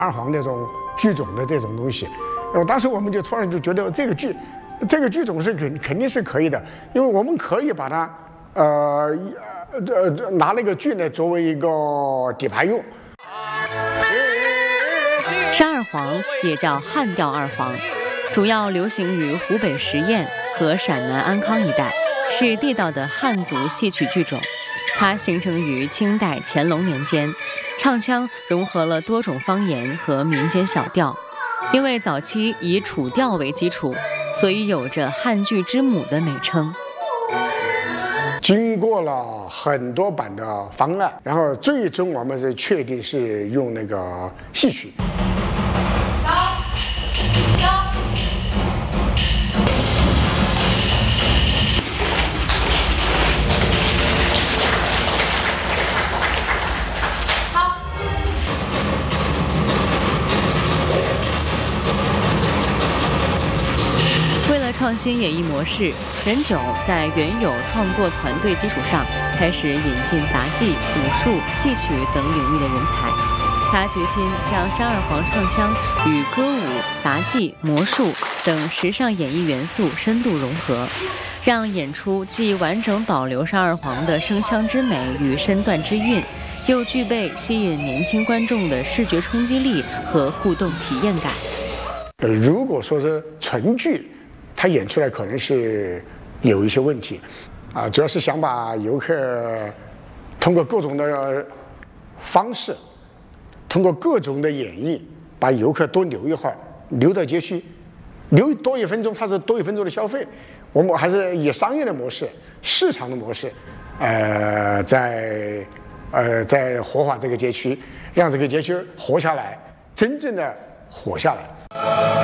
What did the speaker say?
二黄那种剧种的这种东西。当时我们就突然就觉得这个剧种是肯定是可以的，因为我们可以把它拿那个剧呢作为一个底盘用。 山二黄也叫汉调二黄，主要流行于湖北十堰和陕南安康一带，是地道的汉族戏曲剧种。它形成于清代乾隆年间，唱腔融合了多种方言和民间小调。因为早期以楚调为基础，所以有着汉剧之母的美称。 经过了很多版的方案，然后最终我们是确定是用那个戏曲。 创新演绎模式，任九在原有创作团队基础上，开始引进杂技、武术、戏曲等领域的人才。他决心将山二黄唱腔与歌舞、杂技、魔术等时尚演艺元素深度融合，让演出既完整保留山二黄的声腔之美与身段之韵，又具备吸引年轻观众的视觉冲击力和互动体验感。 如果说是纯剧，他演出来可能是有一些问题，主要是想把游客通过各种的方式，通过各种的演绎，把游客多留一会儿，留到街区，留多1分钟，它是多1分钟的消费。我们还是以商业的模式、市场的模式，在活化这个街区，让这个街区活下来，真正的活下来。